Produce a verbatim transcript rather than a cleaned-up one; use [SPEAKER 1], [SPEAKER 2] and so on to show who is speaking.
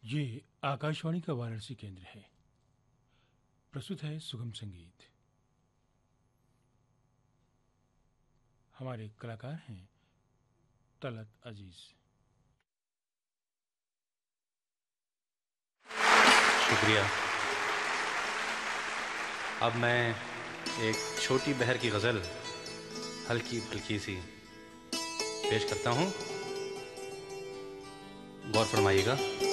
[SPEAKER 1] ये आकाशवाणी का वाराणसी केंद्र है। प्रस्तुत है सुगम संगीत। हमारे कलाकार हैं तलत अजीज।
[SPEAKER 2] शुक्रिया। अब मैं एक छोटी बहर की गज़ल हल्की फुल्की सी पेश करता हूँ, गौर फरमाइएगा।